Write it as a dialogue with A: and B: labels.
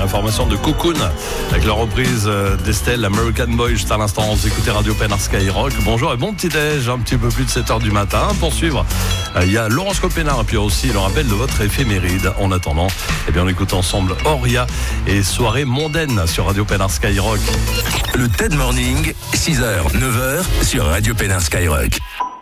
A: la formation de Cocoon avec la reprise d'Estelle, American Boy, juste à l'instant. Vous écoutez Radio Pénard Skyrock. Bonjour et bon petit-déj, un petit peu plus de 7h du matin. Pour suivre, il y a l'horoscope Pénard et puis aussi le rappel de votre éphéméride. En attendant, on écoute ensemble Oria et Soirée mondaine sur Radio Pénard Skyrock.
B: Le TED Morning, 6h, 9h sur Radio Pénard Skyrock.